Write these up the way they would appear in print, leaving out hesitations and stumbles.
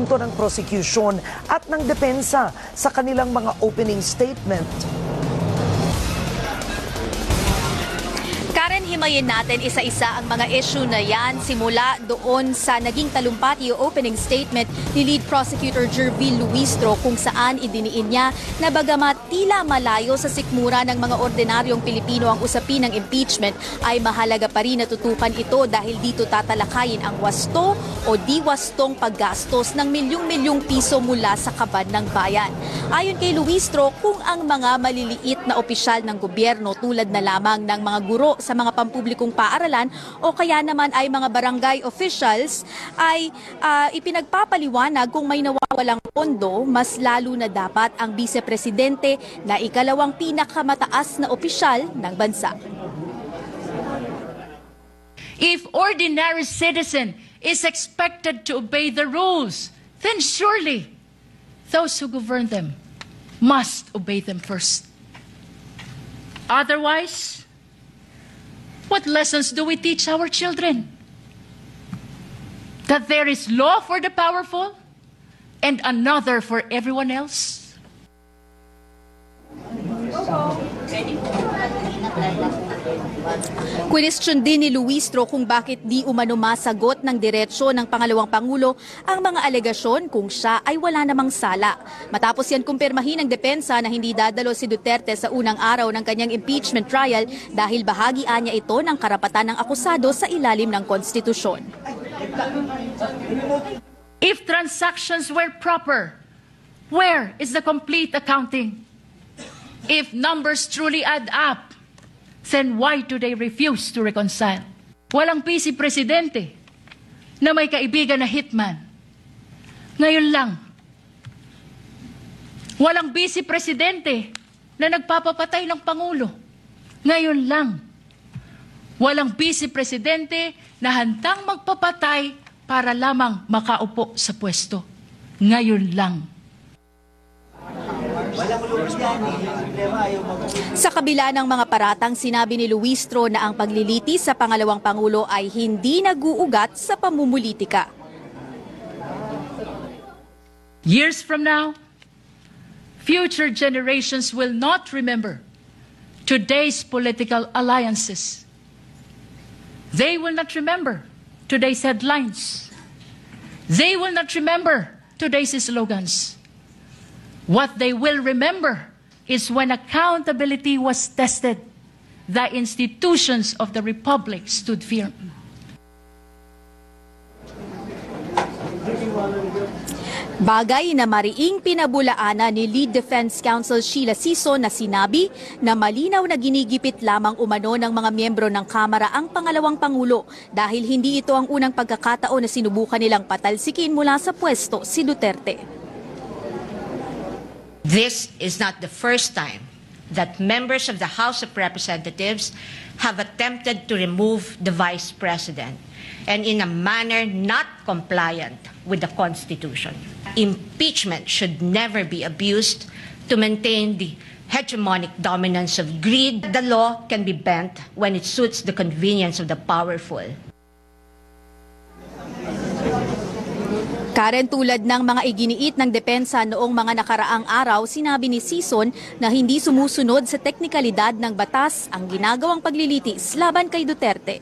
punto ng prosecution at ng depensa sa kanilang mga opening statement. Karen, himayin natin isa-isa ang mga issue na yan simula doon sa naging talumpati o opening statement ni Lead Prosecutor Jervil Luistro kung saan idiniin niya na bagamat tila malayo sa sikmura ng mga ordinaryong Pilipino ang usapin ng impeachment ay mahalaga pa rin na tutukan ito dahil dito tatalakayin ang wasto o di wastong paggastos ng milyong-milyong piso mula sa kaban ng bayan. Ayon kay Luistro, kung ang mga maliliit na opisyal ng gobyerno tulad na lamang ng mga guro sa mga pampublikong paaralan o kaya naman ay mga barangay officials ay ipinagpapaliwanag kung may nawawalang pondo, mas lalo na dapat ang vice-presidente na ikalawang pinakamataas na opisyal ng bansa. If ordinary citizen is expected to obey the rules, then surely those who govern them must obey them first. Otherwise, what lessons do we teach our children? That there is law for the powerful and another for everyone else? Question din ni Luistro kung bakit di umano masagot ng diretsyo ng pangalawang Pangulo ang mga alegasyon kung siya ay wala namang sala. Matapos yan kumpirmahin ng depensa na hindi dadalo si Duterte sa unang araw ng kanyang impeachment trial dahil bahagian niya ito ng karapatan ng akusado sa ilalim ng konstitusyon. If transactions were proper, where is the complete accounting? If numbers truly add up, then why do they refuse to reconcile? Walang vice-presidente na may kaibigan na hitman. Ngayon lang. Walang vice-presidente na nagpapapatay ng Pangulo. Ngayon lang. Walang vice-presidente na handang magpapatay para lamang makaupo sa pwesto. Ngayon lang. Sa kabila ng mga paratang, sinabi ni Luistro na ang paglilitis sa pangalawang Pangulo ay hindi nag-uugat sa pamumulitika. Years from now, future generations will not remember today's political alliances. They will not remember today's headlines. They will not remember today's slogans. What they will remember is when accountability was tested, the institutions of the Republic stood firm. Bagay na mariing pinabulaanan ni Lead Defense Counsel Sheila Sison na sinabi na malinaw na ginigipit lamang umano ng mga miyembro ng Kamara ang pangalawang Pangulo dahil hindi ito ang unang pagkakataon na sinubukan nilang patalsikin mula sa pwesto si Duterte. This is not the first time that members of the House of Representatives have attempted to remove the Vice President and in a manner not compliant with the Constitution. Impeachment should never be abused to maintain the hegemonic dominance of greed. The law can be bent when it suits the convenience of the powerful. Karen, tulad ng mga iginiit ng depensa noong mga nakaraang araw, sinabi ni Sison na hindi sumusunod sa teknikalidad ng batas ang ginagawang paglilitis laban kay Duterte.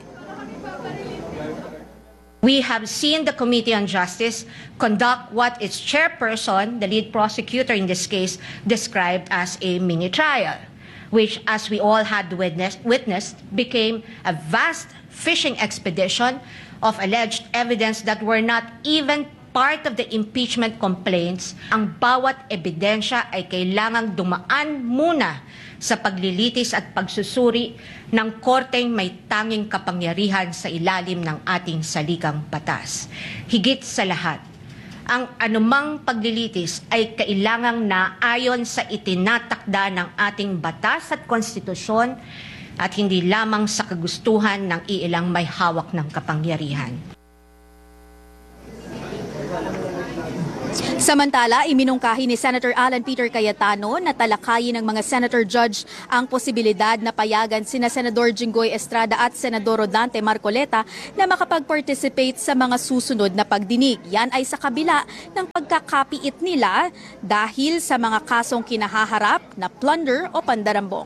We have seen the Committee on Justice conduct what its chairperson, the lead prosecutor in this case, described as a mini trial, which, as we all had witnessed, became a vast fishing expedition of alleged evidence that were not even part of the impeachment complaints. Ang bawat ebidensya ay kailangang dumaan muna sa paglilitis at pagsusuri ng korteng may tanging kapangyarihan sa ilalim ng ating saligang batas. Higit sa lahat, ang anumang paglilitis ay kailangang naayon sa itinatakda ng ating batas at konstitusyon at hindi lamang sa kagustuhan ng iilang may hawak ng kapangyarihan. Samantala, iminungkahi ni Senator Alan Peter Cayetano na talakayin ng mga senator judge ang posibilidad na payagan sina Senador Jinggoy Estrada at Senador Rodante Marcoleta na makapag-participate sa mga susunod na pagdinig. Yan ay sa kabila ng pagkakapiit nila dahil sa mga kasong kinahaharap na plunder o pandarambong.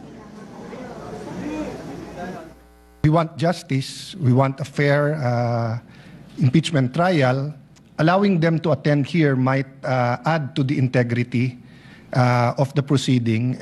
We want justice, we want a fair impeachment trial. Allowing them to attend here might add to the integrity of the proceeding.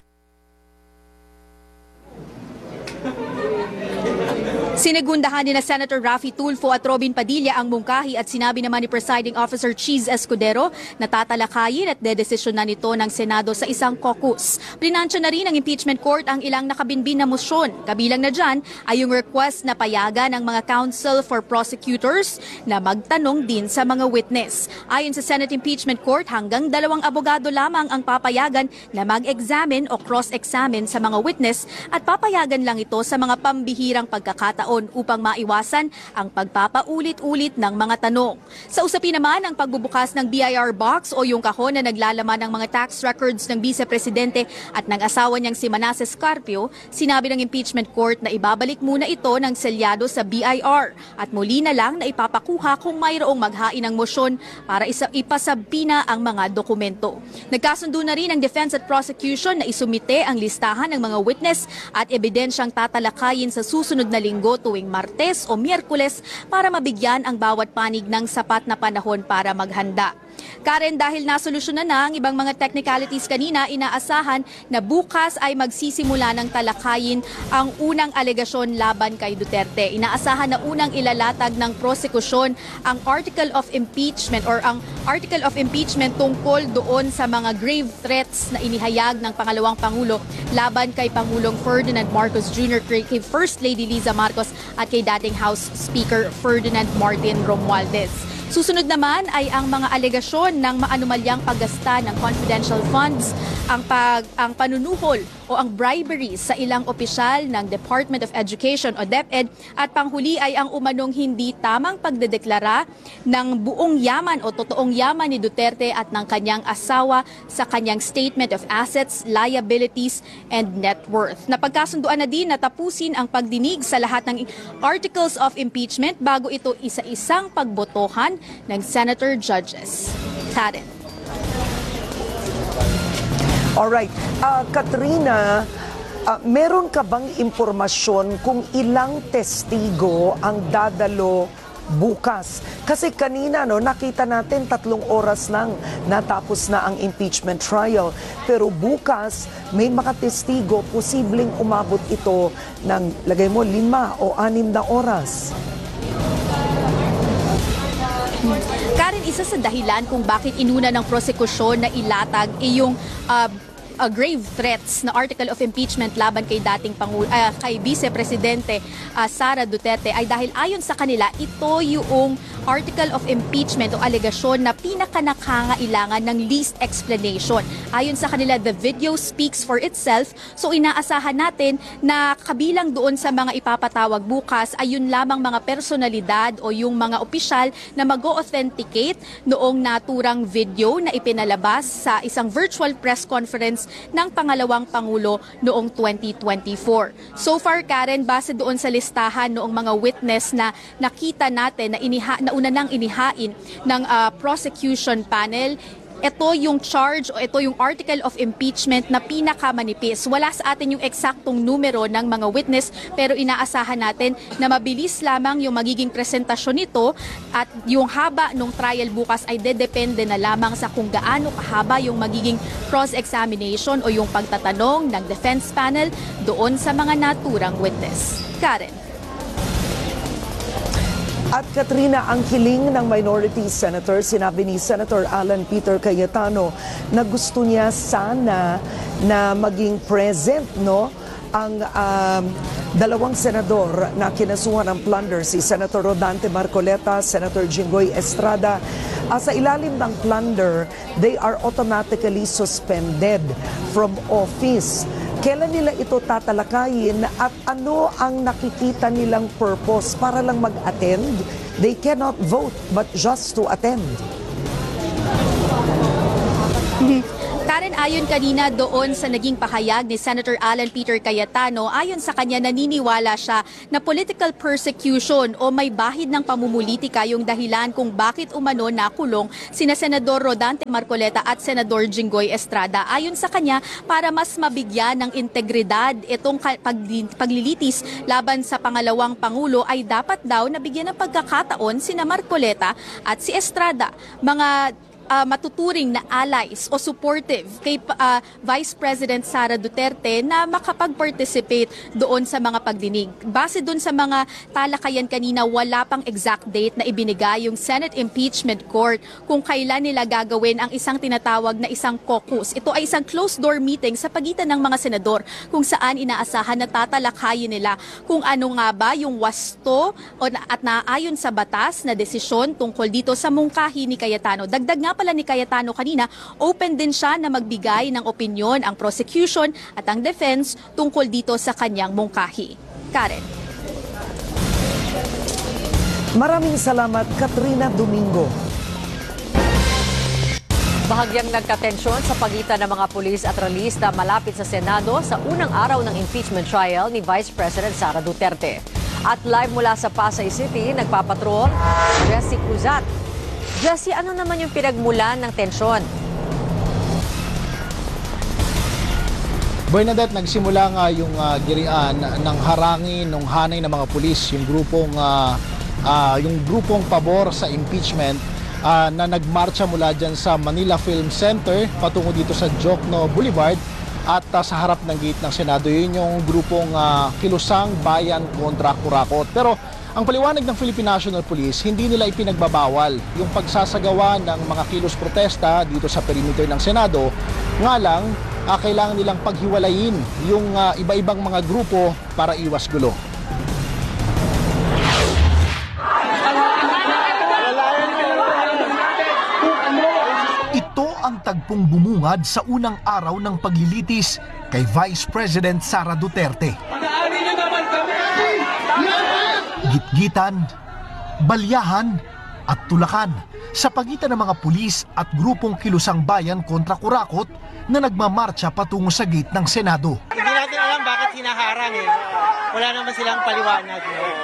Sinigundahan ni na Senator Raffy Tulfo at Robin Padilla ang mungkahi at sinabi naman ni Presiding Officer Cheese Escudero na tatalakayin at dedesisyon na nito ng Senado sa isang caucus. Plinansya na rin ng impeachment court ang ilang nakabinbin na mosyon. Kabilang na dyan ay yung request na payagan ng mga counsel for prosecutors na magtanong din sa mga witness. Ayon sa Senate Impeachment Court, hanggang 2 abogado lamang ang papayagan na mag-examine o cross-examine sa mga witness at papayagan lang ito sa mga pambihirang pagkakataon upang maiwasan ang pagpapaulit-ulit ng mga tanong. Sa usapin naman ang pagbubukas ng BIR box o yung kahon na naglalaman ng mga tax records ng Vice Presidente at ng asawa niyang si Manasseh Carpio, sinabi ng impeachment court na ibabalik muna ito ng selyado sa BIR at muli na lang na ipapakuha kung mayroong maghain ng mosyon para ipasabina ang mga dokumento. Nagkasundo na rin ang defense at prosecution na isumite ang listahan ng mga witness at ebidensyang tatalakayin sa susunod na linggo tuwing Martes o Miyerkules para mabigyan ang bawat panig ng sapat na panahon para maghanda. Karen, dahil nasolusyonan na ang ibang mga technicalities kanina, inaasahan na bukas ay magsisimula ng talakayin ang unang alegasyon laban kay Duterte. Inaasahan na unang ilalatag ng prosekusyon ang Article of Impeachment or ang Article of Impeachment tungkol doon sa mga grave threats na inihayag ng pangalawang Pangulo laban kay Pangulong Ferdinand Marcos Jr., kay First Lady Liza Marcos at kay dating House Speaker Ferdinand Martin Romualdez. Susunod naman ay ang mga alegasyon ng maanumalyang paggasta ng confidential funds, ang panunuhol o ang bribery sa ilang opisyal ng Department of Education o DepEd at panghuli ay ang umanong hindi tamang pagdedeklara ng buong yaman o totoong yaman ni Duterte at ng kanyang asawa sa kanyang Statement of Assets, Liabilities and Net Worth. Napagkasunduan na din na tapusin ang pagdinig sa lahat ng articles of impeachment bago ito isa-isang pagbotohan ng senator judges. Karen. Alright. Katrina, meron ka bang impormasyon kung ilang testigo ang dadalo bukas? Kasi kanina nakita natin 3 oras lang natapos na ang impeachment trial. Pero bukas may mga testigo, posibleng umabot ito ng, lagay mo, 5 o 6 na oras. Karen, isa sa dahilan kung bakit inuna ng prosekusyon na ilatag yung grave threats na article of impeachment laban kay dating kay Vice Presidente Sara Duterte ay dahil ayon sa kanila ito yung article of impeachment o alegasyon na pinakanakangailangan ng least explanation. Ayon sa kanila, the video speaks for itself, so inaasahan natin na kabilang doon sa mga ipapatawag bukas ay yun lamang mga personalidad o yung mga opisyal na mag-authenticate noong naturang video na ipinalabas sa isang virtual press conference ng pangalawang Pangulo noong 2024. So far, Karen, base doon sa listahan noong mga witness na nakita natin na una nang inihain ng prosecution panel, ito yung charge o ito yung article of impeachment na pinakamanipis. Wala sa atin yung eksaktong numero ng mga witness pero inaasahan natin na mabilis lamang yung magiging presentasyon nito at yung haba ng trial bukas ay dedepende na lamang sa kung gaano kahaba yung magiging cross-examination o yung pagtatanong ng defense panel doon sa mga naturang witness. Karen. At Katrina, ang hiling ng minority senator, sinabi ni Senator Alan Peter Cayetano na gusto niya sana na maging present ang 2 senador na kinasuhan ng plunder, si Senator Rodante Marcoleta, Senator Jinggoy Estrada. Sa ilalim ng plunder, they are automatically suspended from office. Kailan nila ito tatalakayin at ano ang nakikita nilang purpose para lang mag-attend? They cannot vote but just to attend. Karen, ayon kanina doon sa naging pahayag ni Senator Alan Peter Cayetano, ayon sa kanya naniniwala siya na political persecution o may bahid ng pamumulitika yung dahilan kung bakit umano nakulong sina Senador Rodante Marcoleta at Senador Jinggoy Estrada. Ayon sa kanya, para mas mabigyan ng integridad itong paglilitis laban sa pangalawang Pangulo ay dapat daw nabigyan ng pagkakataon sina Marcoleta at si Estrada, mga matuturing na allies o supportive kay Vice President Sara Duterte na makapag-participate doon sa mga pagdinig. Base doon sa mga talakayan kanina, wala pang exact date na ibinigay yung Senate Impeachment Court kung kailan nila gagawin ang isang tinatawag na isang caucus. Ito ay isang closed-door meeting sa pagitan ng mga senador kung saan inaasahan na tatalakayin nila kung ano nga ba yung wasto at naayon sa batas na desisyon tungkol dito sa mungkahi ni Cayetano. Dagdag nga pala ni Cayetano kanina, open din siya na magbigay ng opinyon ang prosecution at ang defense tungkol dito sa kanyang mungkahi. Karen. Maraming salamat, Katrina Domingo. Bahagyang nagkatensyon sa pagitan ng mga pulis at realista malapit sa Senado sa unang araw ng impeachment trial ni Vice President Sara Duterte. At live mula sa Pasay City, nagpapatrol Jessie Cruzat. Jessie, ano naman yung pinagmulan ng tensyon? Bernadette, nagsimula nga yung girian ng harangin ng hanay ng mga pulis, yung grupong pabor sa impeachment na nagmarcha mula dyan sa Manila Film Center patungo dito sa Jokno Boulevard at sa harap ng gate ng Senado. Yun yung grupong Kilusang Bayan kontra Kurakot. Pero ang paliwanag ng Philippine National Police, hindi nila ipinagbabawal yung pagsasagawa ng mga kilos protesta dito sa perimeter ng Senado. Nga lang, kailangan nilang paghiwalayin yung iba-ibang mga grupo para iwas gulo. Ito ang tagpong bumungad sa unang araw ng paglilitis kay Vice President Sara Duterte. Gitgitan, balyahan at tulakan sa pagitan ng mga pulis at grupong Kilusang Bayan kontra Kurakot na nagmamarcha patungo sa gate ng Senado. Hindi natin alam bakit hinaharang eh. Wala naman silang paliwanag.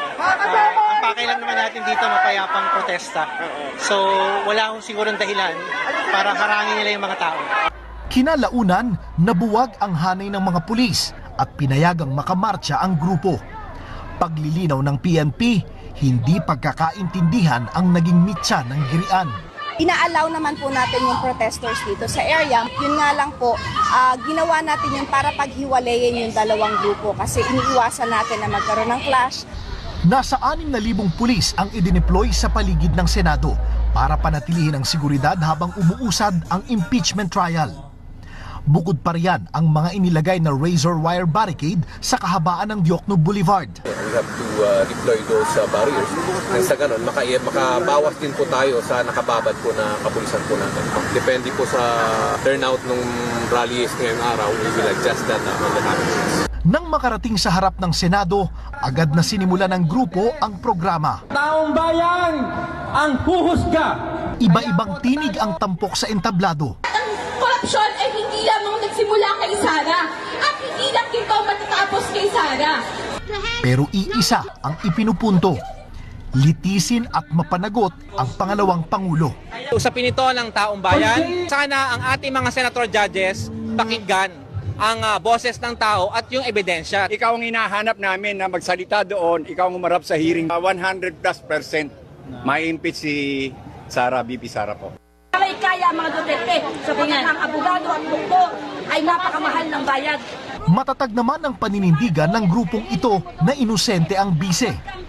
Ang pakay lang naman natin dito mapayapang protesta. So wala akong sigurong dahilan para harangin nila yung mga tao. Kinalaunan, nabuwag ang hanay ng mga pulis at pinayagang makamarcha ang grupo. Paglilinaw ng PNP, hindi pagkakaintindihan ang naging mitya ng girian. Inaalaw naman po natin yung protesters dito sa area. Yun nga lang po, ginawa natin yun para paghiwalayin yung dalawang grupo kasi iniiwasan natin na magkaroon ng clash. Nasa 6,000 pulis ang idineploy sa paligid ng Senado para panatilihin ang seguridad habang umuusad ang impeachment trial. Bukod pa riyan ang mga inilagay na razor wire barricade sa kahabaan ng Jokno Boulevard. We have to deploy those barriers. Nang sa ganun, makabawas din po tayo sa nakababad po na kapulisan po natin. Depende po sa turnout ng rallies ngayong araw, we will adjust that on the coming days. Nang makarating sa harap ng Senado, agad na sinimulan ng grupo ang programa. Taong bayan ang huhusga. Iba-ibang tinig ang tampok sa entablado. Corruption ay hindi lamang nagsimula kay Sara at hindi lang ito matatapos kay Sara. Pero iisa ang ipinupunto. Litisin at mapanagot ang pangalawang Pangulo. Usapin ito ng taong bayan. Sana ang ating mga senator judges pakinggan ang boses ng tao at yung ebidensya. Ikaw ang hinahanap namin na magsalita doon, ikaw ang umarap sa hearing. 100+% may impeach si Sara, BP Sara po. May kaya mga Duterte sabihin ang abogado at bukto ay napakamahal ng bayad. Matatag naman ang paninindigan ng grupong ito na inosente ang bise.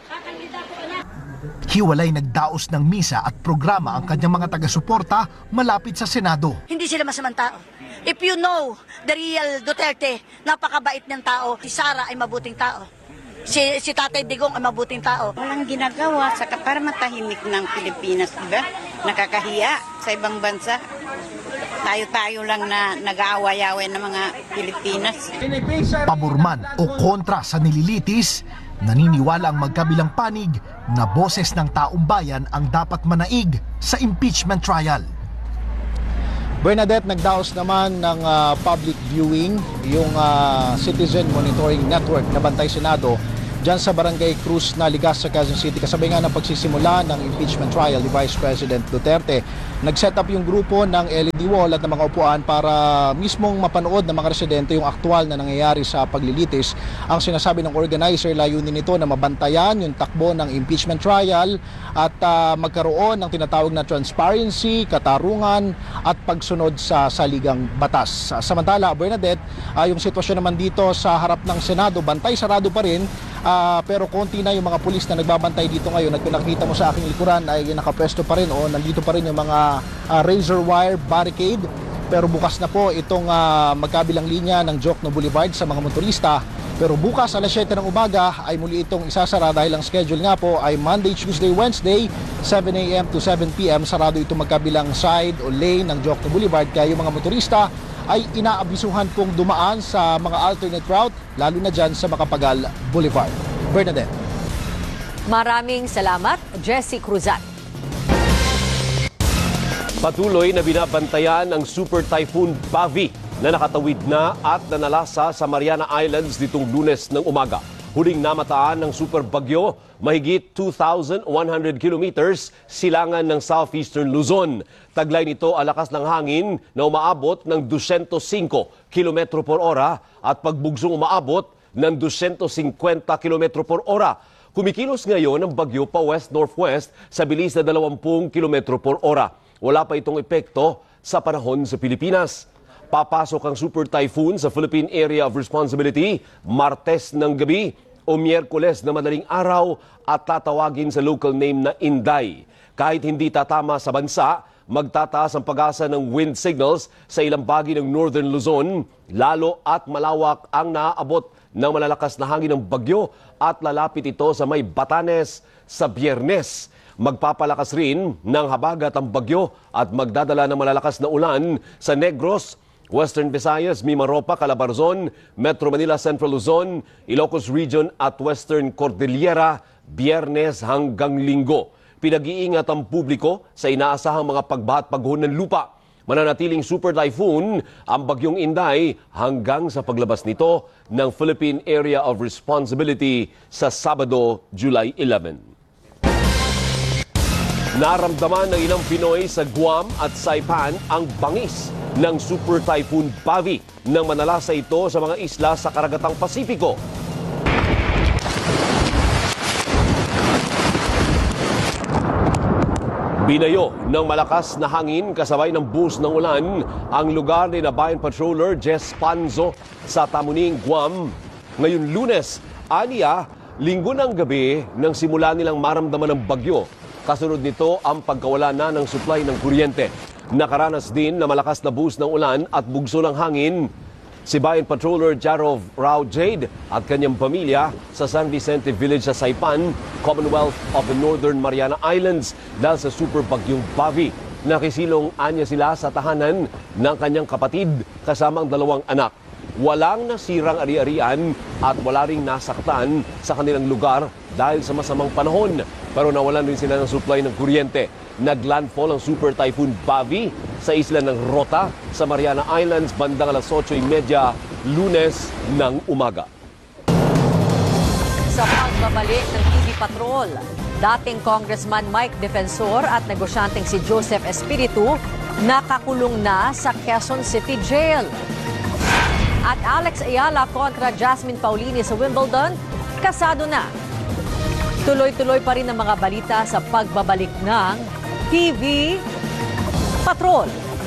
Hiwalay nagdaos ng misa at programa ang kanyang mga taga-suporta malapit sa Senado. Hindi sila masamang tao. If you know the real Duterte, napakabait ng tao. Si Sara ay mabuting tao. Si Tatay Digong ay mabuting tao. Walang ginagawa para matahimik ng Pilipinas, diba? Nakakahiya sa ibang bansa. Tayo-tayo lang na nag-aaway-away ng mga Pilipinas. Paborman o kontra sa nililitis, naniniwala ang magkabilang panig na boses ng taong bayan ang dapat manaig sa impeachment trial. Bernadette, nagdaos naman ng public viewing yung Citizen Monitoring Network na Bantay Senado dyan sa Barangay Cruz na Legazpi, Quezon City. Kasabay nga ng pagsisimula ng impeachment trial ni Vice President Duterte. Nag-set up yung grupo ng LED wall at ng mga upuan para mismong mapanood ng mga residente yung aktual na nangyayari sa paglilitis. Ang sinasabi ng organizer, layunin nito na mabantayan yung takbo ng impeachment trial at magkaroon ng tinatawag na transparency, katarungan at pagsunod sa saligang batas. Samantala, Bernadette, yung sitwasyon naman dito sa harap ng Senado, bantay sarado pa rin. Pero konti na yung mga pulis na nagbabantay dito ngayon at pinakita mo sa aking likuran ay nakapwesto pa rin o nandito pa rin yung mga razor wire barricade. Pero bukas na po itong magkabilang linya ng Jokno Boulevard sa mga motorista. Pero bukas alas 7 ng umaga ay muli itong isasara dahil ang schedule nga po ay Monday, Tuesday, Wednesday 7 a.m. to 7 p.m. Sarado itong magkabilang side o lane ng Jokno Boulevard kaya yung mga motorista ay inaabisuhan pong dumaan sa mga alternate route, lalo na dyan sa Macapagal Boulevard. Bernadette. Maraming salamat, Jessie Cruzat. Patuloy na binabantayan ang Super Typhoon Bavi na nakatawid na at nanalasa sa Mariana Islands nitong Lunes ng umaga. Huling namataan ng super bagyo, mahigit 2,100 kilometers silangan ng southeastern Luzon. Taglay nito ang lakas ng hangin na umaabot ng 205 km per ora at pagbugsong umaabot ng 250 km per ora. Kumikilos ngayon ang bagyo pa west-northwest sa bilis na 20 km per ora. Wala pa itong epekto sa panahon sa Pilipinas. Papasok ang super typhoon sa Philippine Area of Responsibility Martes ng gabi o Miyerkules na madaling araw at tatawagin sa local name na Inday. Kahit hindi tatama sa bansa, magtataas ang pag-asa ng wind signals sa ilang bahagi ng Northern Luzon, lalo at malawak ang naaabot ng malalakas na hangin ng bagyo at lalapit ito sa may Batanes sa Biyernes. Magpapalakas rin ng habagat ang bagyo at magdadala ng malalakas na ulan sa Negros, Western Visayas, Mimaropa, Calabarzon, Metro Manila, Central Luzon, Ilocos Region at Western Cordillera, Biyernes hanggang Linggo. Pinag-iingat ang publiko sa inaasahang mga pagbaha at pagguho ng lupa. Mananatiling super typhoon ang bagyong Inday hanggang sa paglabas nito ng Philippine Area of Responsibility sa Sabado, July 11. Naramdaman ng ilang Pinoy sa Guam at Saipan ang bangis ng Super Typhoon Bavi nang manalasa ito sa mga isla sa Karagatang Pasipiko. Binayo ng malakas na hangin kasabay ng buhos ng ulan ang lugar ni Bayan Patroller Jess Panzo sa Tamuning, Guam. Ngayon Lunes, aniya, linggo ng gabi nang simula nilang maramdaman ng bagyo. Kasunod nito ang pagkawala na ng supply ng kuryente. Nakaranas din na malakas na buhos ng ulan at bugso ng hangin si Bayan Patroller Jarov Rao Jade at kanyang pamilya sa San Vicente Village sa Saipan, Commonwealth of the Northern Mariana Islands dahil sa super bagyong Bavi. Nakisilong anya sila sa tahanan ng kanyang kapatid kasama ang 2 anak. Walang nasirang ari-arian at wala ring nasaktan sa kanilang lugar dahil sa masamang panahon. Pero nawalan rin sila ng supply ng kuryente. Naglandfall ang Super Typhoon Bavi sa isla ng Rota sa Mariana Islands bandang alas 8:30 Lunes ng umaga. Sa pagbabalik ng TV Patrol, dating Congressman Mike Defensor at negosyanteng si Joseph Espiritu nakakulong na sa Quezon City Jail. At Alex Ayala kontra Jasmine Paulini sa Wimbledon, kasado na. Tuloy-tuloy pa rin ang mga balita sa pagbabalik ng TV Patrol.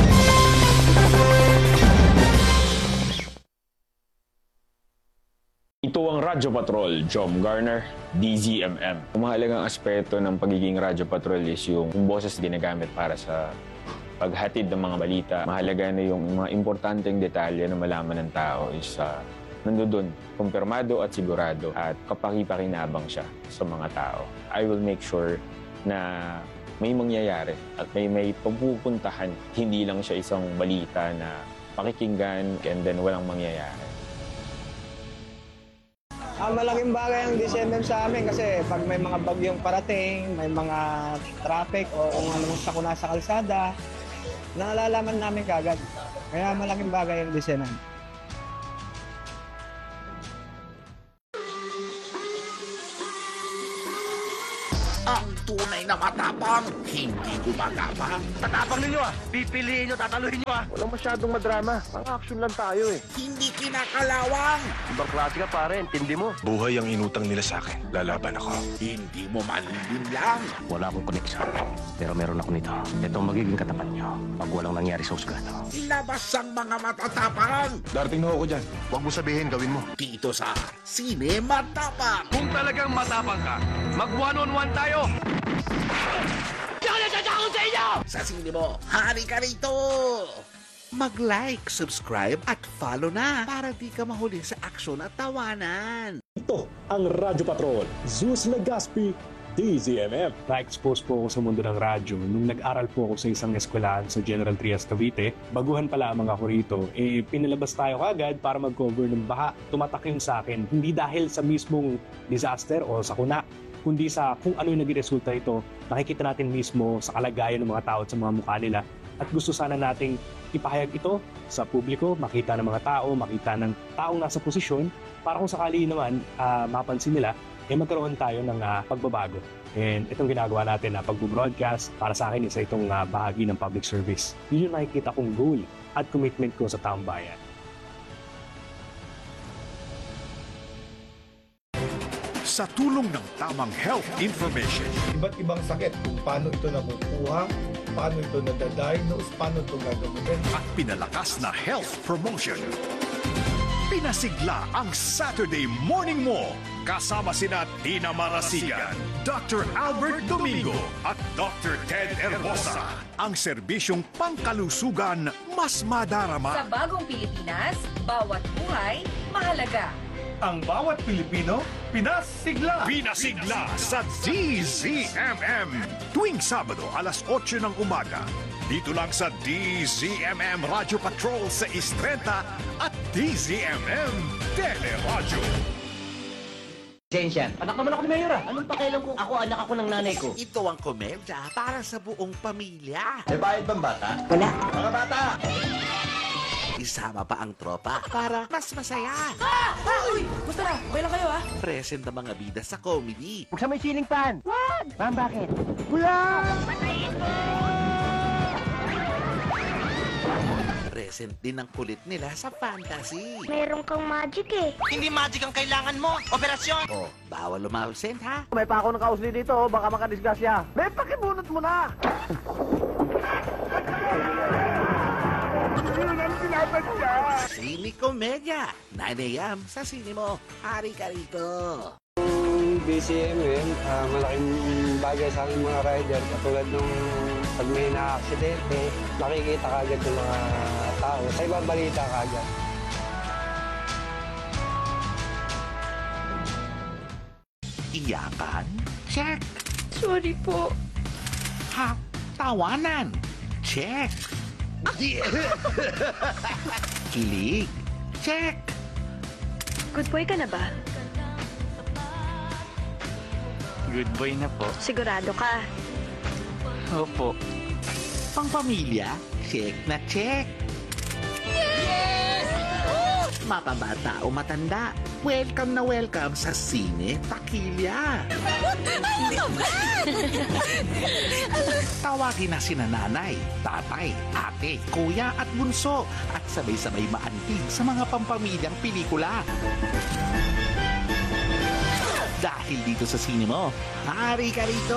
Ito ang Radyo Patrol, Jom Garner, DZMM. Ang mahalagang aspeto ng pagiging Radyo Patrol is yung boses ginagamit para sa paghatid ng mga balita. Mahalaga na yung mga importanteng detalye na malaman ng tao is nandoon, kumpirmado at sigurado at kapaki-pakinabang siya sa mga tao. I will make sure na may mangyayari at may pagpupuntahan. Hindi lang siya isang balita na pakikinggan and then walang mangyayari. Malaking bagay ang December sa amin kasi pag may mga bagyong parating, may mga traffic o kung anong sakuna sa kalsada, nalalaman namin kagad. Kaya malaking bagay ang desenan. Ang tunay na matapang, hindi gumagapang. Tatapang ninyo pipiliin nyo, tataluhin nyo Walang masyadong madrama, ang action lang tayo Hindi kinakalawang. Ibang klase ka pare, intindi mo. Buhay ang inutang nila sa akin, lalaban ako. Hindi mo malilin lang. Wala akong koneksyon, pero meron ako nito. Ito ang magiging katapat nyo pag walang nangyari sa husgado. Ilabas ang mga matatapang. Darating na ako dyan. Huwag mo sabihin, gawin mo. Dito sa Sine Matapang. Kung talagang matapang ka, mag one-on-one tayo. Di ako nagsatakot sa inyo! Sa Sine mo, hari ka rito! Mag-like, subscribe at follow na para di ka mahuli sa aksyon at tawanan. Ito ang Radyo Patrol, Zeus Legaspi, DZMM. Na-expose po ako sa mundo ng radyo nung nag-aral po ako sa isang eskwelahan sa General Trias, Cavite. Baguhan pa lamang ako rito, pinalabas tayo kagad para mag-cover ng baha. Tumatak yun sa akin, hindi dahil sa mismong disaster o sakuna, kundi sa kung ano yung naging resulta ito. Nakikita natin mismo sa kalagayan ng mga tao at sa mga mukha nila. At gusto sana nating ipahayag ito sa publiko, makita ng mga tao, makita ng taong nasa posisyon, para kung sakali naman mapansin nila, magkaroon tayo ng pagbabago. And itong ginagawa natin na pag-broadcast, para sa akin isa itong bahagi ng public service. Yun yung nakikita kong goal at commitment ko sa taong bayan. Sa tulong ng tamang health information. Iba't ibang sakit, kung paano ito nakukuha, paano ito nadadiagnose, paano ito gagawin. At pinalakas na health promotion. Pinasigla ang Saturday Morning Mo. Kasama sina Tina Marasigan, Dr. Albert Domingo at Dr. Ted Herbosa. Ang serbisyong pangkalusugan mas madarama. Sa bagong Pilipinas, bawat buhay mahalaga. Ang bawat Pilipino, pinasigla! Pinasigla sa DZMM. Tuwing Sabado, alas 8 ng umaga. Dito lang sa DZMM Radio Patrol sa Istrenta at DZMM Teleradyo. Sensya, anak naman ako ni Mayor Anong pakialam kung ako anak ako ng nanay ko? Ito ang komedya para sa buong pamilya. May bayad bang bata? Wala. Mga bata! Isama pa ang tropa para mas masaya. Uy! Basta na, okay lang kayo Present ang mga bida sa comedy. Huwag sa may ceiling fan! What? Ma'am, bakit? Present din ang kulit nila sa fantasy. Meron kang magic Hindi magic ang kailangan mo! Operasyon! Oh, bawal lumahusent ha? May pa ako ng kausli dito, baka makadisgrasya. May pakibunot mo na! Sine Komedya, 9 a.m. sa Sine mo. Hari ka rito. BCMM, malaking bagay sa aking mga rider. Katulad nung pag may na-aksidente, makikita kagad ng mga tao. Sa ibang balita kagad. Iyakan? Check. Sorry po. Ha? Tawanan? Check. Kilig? Check. Good boy ka na ba? Good boy na po. Sigurado ka? Opo. Pangpamilya? Check na check. Yes! Mapabata o matanda? Welcome na welcome sa Sine Takilya. Tawagin na sina nanay, tatay, ate, kuya at bunso at sabay-sabay maantig sa mga pampamilyang pelikula. Dahil dito sa Sine mo, hari ka rito!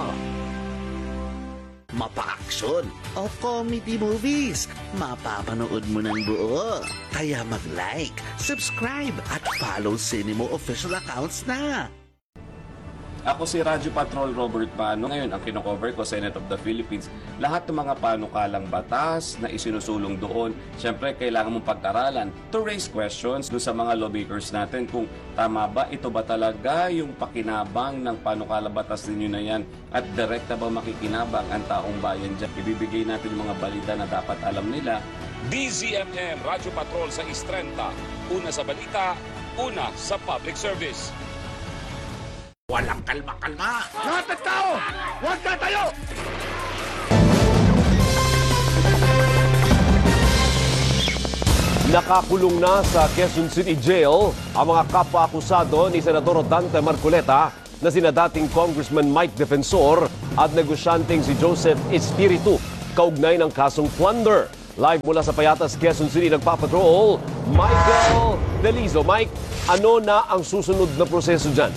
Mapa-aksyon o comedy movies, mapapanood mo ng buo. Kaya mag-like, subscribe at follow Sine mo official accounts na. Ako si Radyo Patrol Robert Pano. Ngayon, ang kinocover ko, Senate of the Philippines. Lahat ng mga panukalang batas na isinusulong doon, syempre, kailangan mong pag-aralan to raise questions doon sa mga lawmakers natin kung tama ba, ito ba talaga yung pakinabang ng panukalang batas ninyo na yan at direkta ba makikinabang ang taong bayan dyan. Ibibigay natin yung mga balita na dapat alam nila. DZMM Radyo Patrol sa Istrenta. Una sa balita, una sa public service. Walang kalma-kalma. Lahat ng tao, huwag tatayo! Nakakulong na sa Quezon City Jail ang mga kapwa-akusado ni Senador Dante Marcoleta na sina dating Congressman Mike Defensor at negosyanteng si Joseph Espiritu kaugnay ng kasong plunder. Live mula sa Payatas, Quezon City, nagpapatrol, Michael Delizo. Mike, ano na ang susunod na proseso dyan?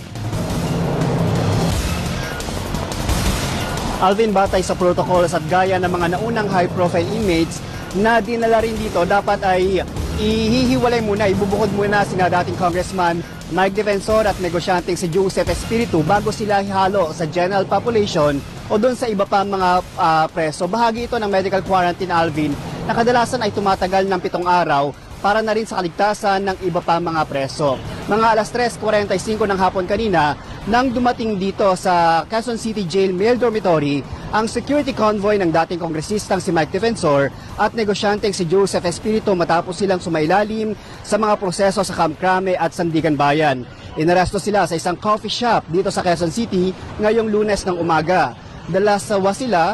Alvin, batay sa protocols at gaya ng mga naunang high-profile inmates na dinala rin dito, dapat ay ihihiwalay muna, ibubukod muna sina dating Congressman Mike Defensor at negosyanteng si Joseph Espiritu bago sila hihalo sa general population o doon sa iba pa mga preso. Bahagi ito ng medical quarantine, Alvin, na kadalasan ay tumatagal ng 7 araw para na rin sa kaligtasan ng iba pa mga preso. Mga alas 3:45 ng hapon kanina, nang dumating dito sa Quezon City Jail Male Dormitory, ang security convoy ng dating kongresistang si Mike Defensor at negosyanteng si Joseph Espiritu matapos silang sumailalim sa mga proseso sa Camp Crame at Sandigan Bayan. Inaresto sila sa isang coffee shop dito sa Quezon City ngayong Lunes ng umaga. Dalawa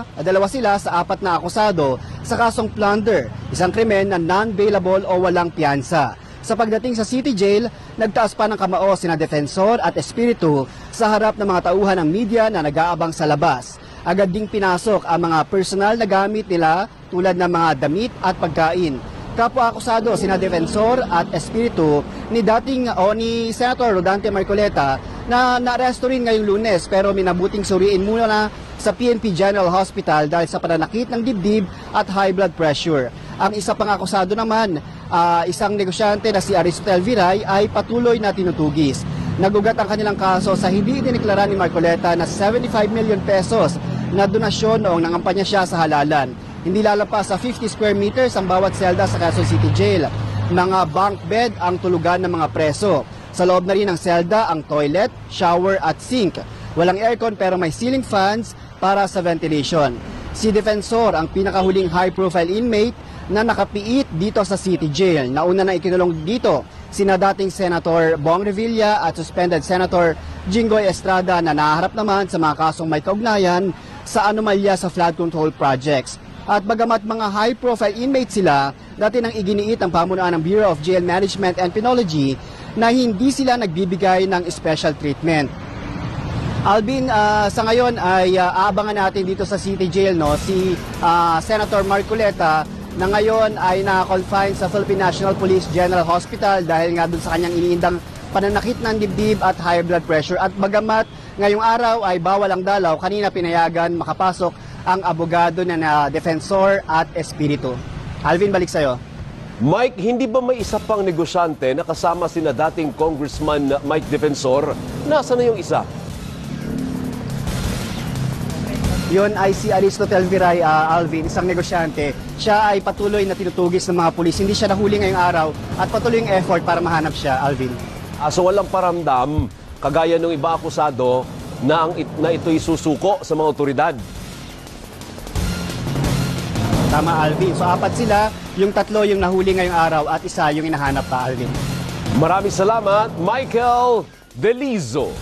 sila sa 4 na akusado sa kasong plunder, isang krimen na non-bailable o walang piyansa. Sa pagdating sa City Jail, nagtaas pa ng kamao sina Defensor at Espiritu sa harap ng mga tauhan ng media na nag-aabang sa labas. Agad ding pinasok ang mga personal na gamit nila tulad ng mga damit at pagkain. Kapwa-akusado sina Defensor at Espiritu ni Senator Rodante Marcoleta na naaresto rin ngayong Lunes pero minabuting suriin muna na sa PNP General Hospital dahil sa pananakit ng dibdib at high blood pressure. Ang isa pang akusado naman, isang negosyante na si Aristotel Viray ay patuloy na tinutugis. Nagugat ang kanilang kaso sa hindi idineklara ni Marcoleta na 75 million pesos na donasyon noong nangampanya siya sa halalan. Hindi lalampas sa 50 square meters ang bawat selda sa Quezon City Jail. Mga bunk bed ang tulugan ng mga preso. Sa loob na rin ng selda ang toilet, shower at sink. Walang aircon pero may ceiling fans para sa ventilation. Si Defensor ang pinakahuling high-profile inmate na nakapiit dito sa City Jail. Nauna na ikinulong dito sina dating Senator Bong Revilla at suspended Senator Jinggoy Estrada na naharap naman sa mga kasong may kaugnayan sa anomalya sa flood control projects. At bagamat mga high-profile inmates sila, dati nang iginiit ang pamunuan ng Bureau of Jail Management and Penology na hindi sila nagbibigay ng special treatment. Alvin, sa ngayon ay aabangan natin dito sa City Jail si Senator Marcoleta na ngayon ay naka-confine sa Philippine National Police General Hospital dahil nga dun sa kanyang iniindang pananakit ng dibdib at high blood pressure. At bagamat ngayong araw ay bawal ang dalaw, kanina pinayagan makapasok ang abogado na Defensor at Espiritu. Alvin, balik sa'yo. Mike, hindi ba may isa pang negosyante na kasama sina dating Congressman Mike Defensor? Nasaan na yung isa? Yun ay si Aristotel Viray, Alvin, isang negosyante. Siya ay patuloy na tinutugis ng mga pulis. Hindi siya nahuli ngayong araw at patuloy yung effort para mahanap siya, Alvin. So walang paramdam, kagaya ng iba akusado, na ito'y susuko sa mga otoridad. Tama, Alvin. So 4 sila, yung 3 yung nahuli ngayong araw at isa yung hinahanap pa, Alvin. Maraming salamat, Michael Delizo.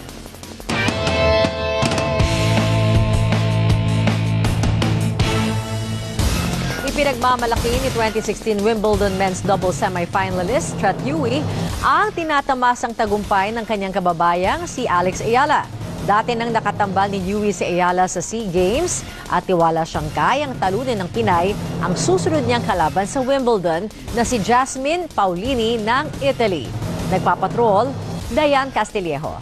Ipinagmamalaki ni 2016 Wimbledon men's double semi-finalist Tret Yui ang tinatamasang tagumpay ng kanyang kababayang si Alex Ayala. Dati nang nakatambal ni Yui si Ayala sa SEA Games at tiwala siyang kayang talunin ng Pinay ang susunod niyang kalaban sa Wimbledon na si Jasmine Paolini ng Italy. Nagpapatrol, Dayan Castillejo.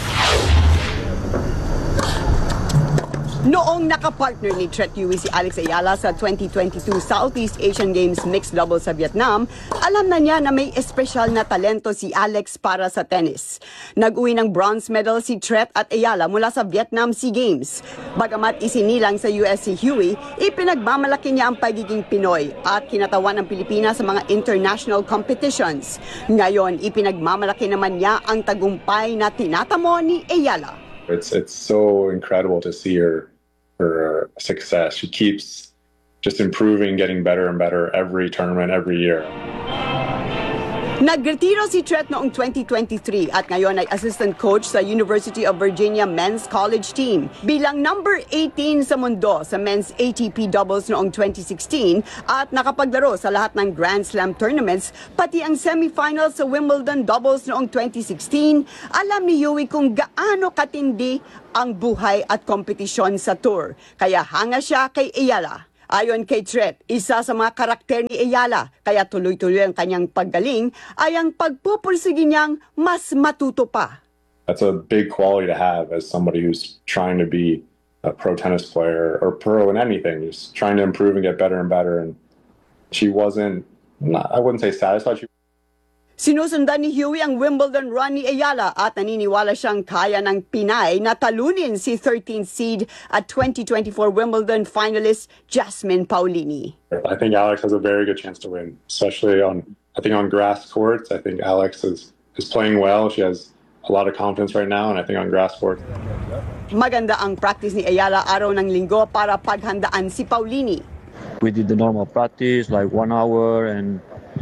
Noong nakapartner ni Tret Yui si Alex Ayala sa 2022 Southeast Asian Games Mixed Double sa Vietnam, alam na niya na may espesyal na talento si Alex para sa tennis. Nag-uwi ng bronze medal si Tret at Ayala mula sa Vietnam SEA Games. Bagamat isinilang sa US si Yui, ipinagmamalaki niya ang pagiging Pinoy at kinatawan ng Pilipinas sa mga international competitions. Ngayon, ipinagmamalaki naman niya ang tagumpay na tinatamo ni Ayala. It's so incredible to see her success. She keeps just improving, getting better and better every tournament, every year. Nagretiro si Tret noong 2023 at ngayon ay assistant coach sa University of Virginia Men's College Team. Bilang number 18 sa mundo sa men's ATP doubles noong 2016 at nakapaglaro sa lahat ng Grand Slam tournaments, pati ang semifinals sa Wimbledon doubles noong 2016, alam ni Yui kung gaano katindi ang buhay at kompetisyon sa tour. Kaya hanga siya kay Ayala. Ayon kay Tret, isa sa mga karakter ni Ayala, kaya tuloy-tuloy ang kanyang paggaling, ay ang pagpupursige niyang mas matuto pa. That's a big quality to have as somebody who's trying to be a pro tennis player or pro in anything, just trying to improve and get better and better. And she wasn't, I wouldn't say satisfied. Sinusundan ni Huey ang Wimbledon run ni Ayala at naniniwala siyang kaya ng Pinay na talunin si 13th seed at 2024 Wimbledon finalist Jasmine Paolini. I think Alex has a very good chance to win, especially on grass courts. I think Alex is playing well. She has a lot of confidence right now, and I think on grass courts. Maganda ang practice ni Ayala araw ng linggo para paghandaan si Paolini. We did the normal practice, like 1 hour and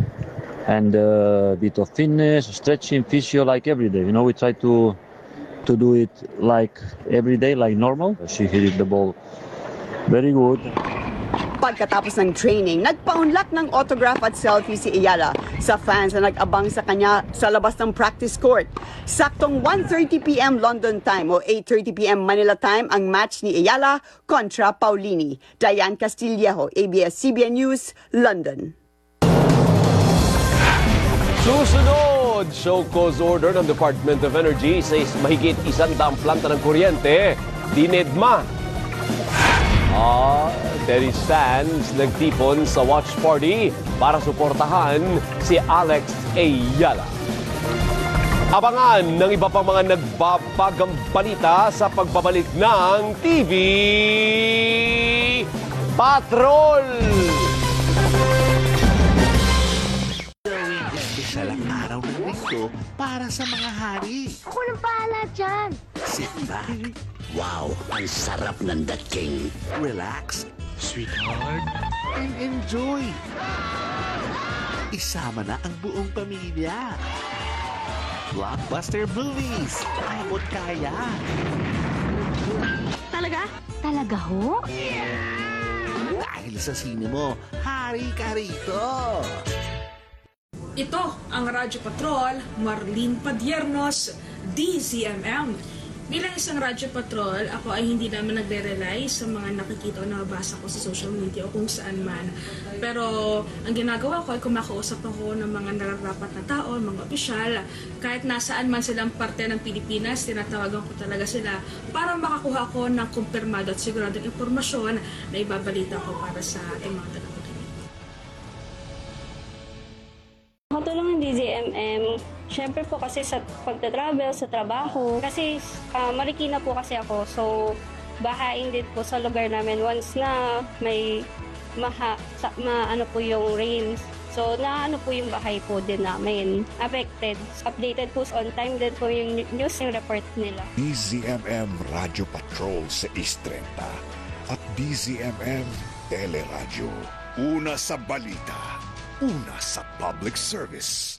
bit of fitness, stretching, physio, like every day. You know, we try to do it like every day, like normal. She hit the ball very good. Pagkatapos ng training, nagpaunlak ng autograph at selfie si Ayala sa fans na nag-abang sa kanya sa labas ng practice court. Saktong 1:30 p.m. London time o 8:30 p.m. Manila time ang match ni Ayala kontra Paolini. Diane Castillejo, ABS-CBN News, London. Susunod, show cause order ng Department of Energy sa mahigit 100 planta ng kuryente, dinedma. Terry Sands nagtipon sa watch party para suportahan si Alex Ayala. Abangan ng iba pang mga nagbabagang balita sa pagbabalik ng TV Patrol! Salang araw ng linggo para sa mga hari. Ako nang bahala dyan. Sit back. Wow, ang sarap ng The King. Relax, sweetheart, and enjoy. Isama na ang buong pamilya. Blockbuster movies. Abot kaya. Talaga? Talaga ho? Dahil sa sine mo, hari ka rito. Ito ang Radyo Patrol, Marlene Padiernos, DZMM. Bilang isang Radyo Patrol, ako ay hindi naman nagre-rely sa mga nakikita o nabasa ko sa social media o kung saan man. Pero ang ginagawa ko ay kumakausap ako ng mga nararapat na tao, mga opisyal. Kahit nasaan man silang parte ng Pilipinas, tinatawagan ko talaga sila para makakuha ko ng kumpirmado at siguradong impormasyon na ibabalita ko para sa mga taga. Makatulong ng DZMM, syempre po kasi sa pagta-travel, sa trabaho. Kasi Marikina po kasi ako, so bahain din po sa lugar namin once na may ano po yung rains. So ano po yung bahay po din namin affected. Updated po on time din po yung news yung report nila. DZMM Radio Patrol sa East 30 at DZMM Teleradyo. Una sa balita. Una sa public service.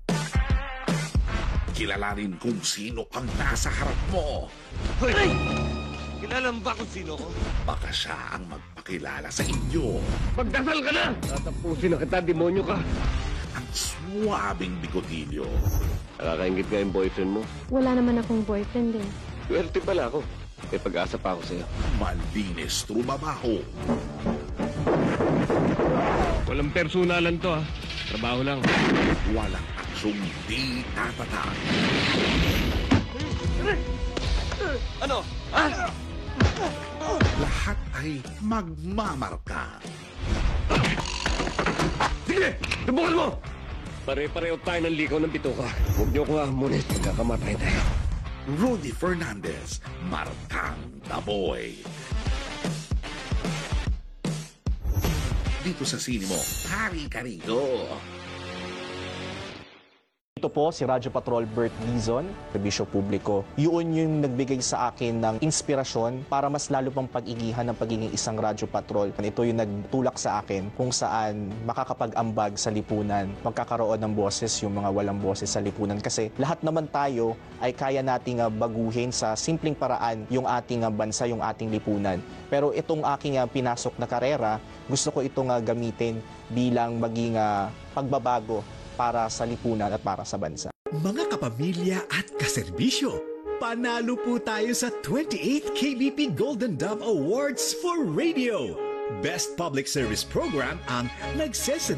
Kilalanin kung sino ang nasa harap mo. Hoy! Kilala mo ba kung sino ko? Baka siya ang magpakilala sa inyo. Magdasal ka na! Tatapusin na kita, demonyo ka. Ang suwabing bigotilyo. Nakakaingit nga yung boyfriend mo. Wala naman akong boyfriend eh. Swerte pala ako. May pag-asa pa ako sa'yo. Malinis trumabaho. Walang personalan to ha. Trabaho lang. Walang aksyong di tatatak. Ano? Lahat ay magmamarka. Sige! Tubukan mo! Pare-pareho tayo ng likaw ng bituka. Huwag niyo ko hamunin. Magkakamatay tayo. Rudy Fernandez, Markang the Boy. Dito sa sine mo, hari ka rito. Ito po si Radyo Patrol Bert Dizon, serbisyo publiko. Yun yung nagbigay sa akin ng inspirasyon para mas lalo pang pag-igihan ng pagiging isang Radyo Patrol. Ito yung nagtulak sa akin kung saan makakapag-ambag sa lipunan, magkakaroon ng boses yung mga walang boses sa lipunan. Kasi lahat naman tayo ay kaya nating baguhin sa simpleng paraan yung ating bansa, yung ating lipunan. Pero itong aking pinasok na karera, gusto ko itong gamitin bilang maging pagbabago para sa lipunan at para sa bansa. Mga kapamilya at kaserbisyo, panalo po tayo sa 28th KBP Golden Dove Awards for Radio. Best Public Service Program ang